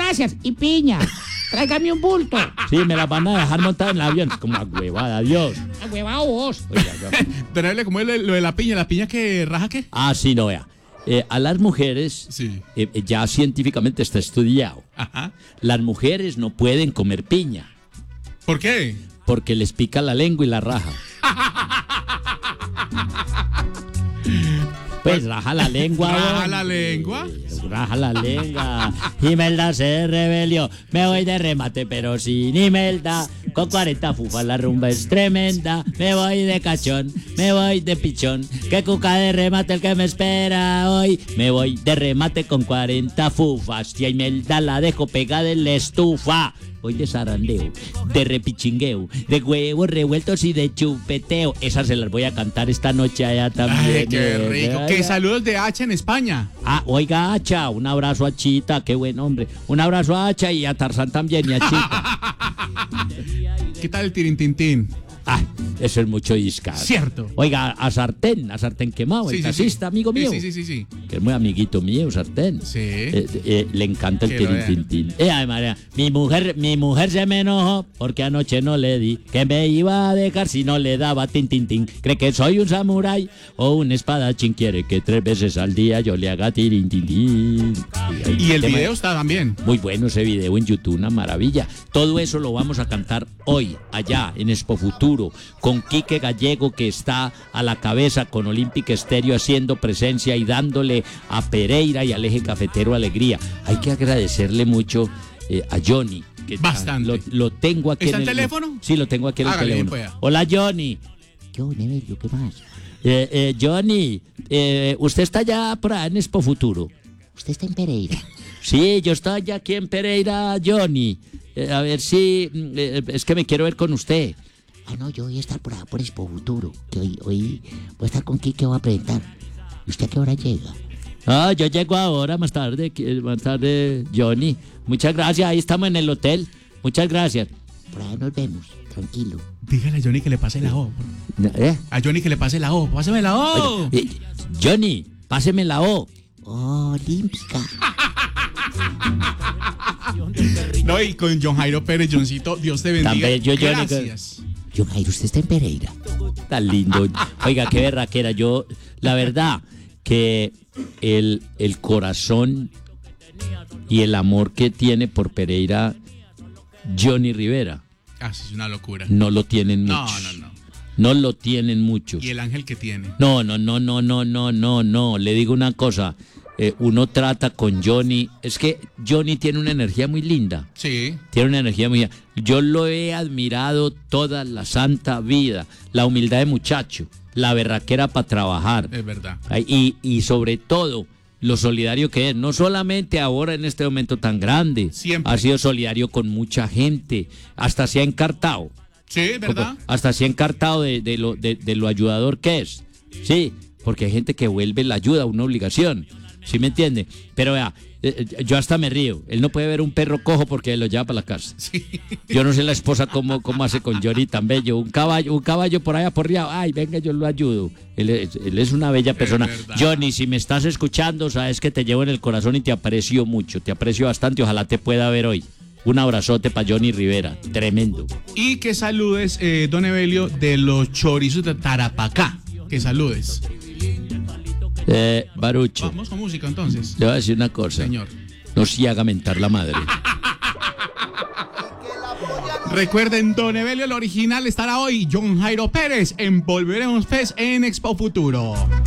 gracias. Y piña. Tráigame un bulto. Sí, me la van a dejar montada en el avión. Como a huevada, adiós. Huevado vos. Oiga, Don Evelio, ¿cómo es lo de la piña? ¿La piña que raja qué? Ah, sí, no, vea. A las mujeres, Sí. ya científicamente está estudiado. Ajá. Las mujeres no pueden comer piña ¿Por qué? porque les pica la lengua y la raja. Pues raja la lengua. ¿Raja hombre. la lengua? Raja la lengua. Imelda se rebelió. Me voy de remate, pero sin Imelda. Con 40 fufas la rumba es tremenda. Me voy de cachón, me voy de pichón. Que cuca de remate el que me espera hoy. Me voy de remate con 40 fufas. Y a Imelda la dejo pegada en la estufa. Voy de zarandeo, de repichingueo, de huevos revueltos y de chupeteo. Esas se las voy a cantar esta noche allá también. Ay, qué rico. Ay, Que saludos de Hacha en España. Ah, oiga, Hacha, un abrazo a Chita, qué buen hombre. Un abrazo a Hacha y a Tarzán también y a Chita. ¿Qué tal el tirintintín? Ah, eso es mucho discar. Cierto. Oiga, a Sartén quemado, el taxista, amigo mío. Sí. Que es muy amiguito mío, Sartén. Sí. Le encanta el Que lo tirintintín. Ay, María, mi mujer se me enojó porque anoche no le di. Que me iba a dejar si no le daba tintintín. Cree que soy un samurái o un espadachín. Quiere que 3 veces al día yo le haga tirintintín. Y el video está también. Muy bueno ese video en YouTube, una maravilla. Todo eso lo vamos a cantar hoy, allá, en Expo Futuro, con Quique Gallego, que está a la cabeza con Olympic Stereo haciendo presencia y dándole a Pereira y al Eje Cafetero alegría. Hay que agradecerle mucho a Johnny. Que Bastante. Lo tengo aquí ¿Está en el teléfono? Sí, lo tengo aquí en el Hágale, teléfono. pues. Hola, Johnny. Yo, Evelio, ¿qué más? Johnny, usted está ya por ahí en Expo Futuro. Usted está en Pereira. Sí, yo estoy ya aquí en Pereira, Johnny. A ver si... es que me quiero ver con usted. Ah, no, yo voy a estar por acá por Expo Futuro. Que hoy voy a estar con Quique, voy a presentar. ¿Y usted a qué hora llega? Ah, yo llego ahora, más tarde, Johnny. Muchas gracias, ahí estamos en el hotel. Muchas gracias. Por allá nos vemos, tranquilo. Dígale a Johnny que le pase la O. ¿Eh? A Johnny que le pase la O. Pásame la O. Oiga, Johnny, páseme la O. Olímpica. No, y con John Jairo Pérez, Johncito, Dios te bendiga. También yo, Johnny, Gracias. John Jairo, usted está en Pereira. Tan lindo. Oiga, qué berraquera. Yo, la verdad, que el corazón y el amor que tiene por Pereira Johnny Rivera Ah, sí, es una locura. no lo tienen No, muchos. no. No lo tienen muchos. Y el ángel que tiene. No. Le digo una cosa. Uno trata con Johnny. Es que Johnny tiene una energía muy linda. Sí. Tiene una energía muy linda. Yo lo he admirado toda la santa vida. La humildad de muchacho. La berraquera para trabajar. Es verdad. Ay, y sobre todo, lo solidario que es. No solamente ahora en este momento tan grande. Siempre. Ha sido solidario con mucha gente. Hasta se ha encartado. Sí, es verdad. Hasta se ha encartado de lo ayudador que es. Sí, porque hay gente que vuelve la ayuda una obligación. ¿Sí me entiende? Pero vea, yo hasta me río. Él no puede ver un perro cojo porque lo lleva para la casa. Sí. Yo no sé la esposa cómo hace con Johnny tan bello. Un caballo por allá porriado. Ay, venga, yo lo ayudo. Él es una bella persona. verdad. Johnny, si me estás escuchando, sabes que te llevo en el corazón y te aprecio mucho. Te aprecio bastante. Ojalá te pueda ver hoy. Un abrazote para Johnny Rivera. Tremendo. Y que saludes, don Evelio, de los chorizos de Tarapacá. Que saludes. Barucho, Vamos con música entonces. le voy a decir una cosa. Señor. No se haga mentar la madre. Recuerden, don Evelio, el original estará hoy. John Jairo Pérez en Volveremos Fest en Expo Futuro.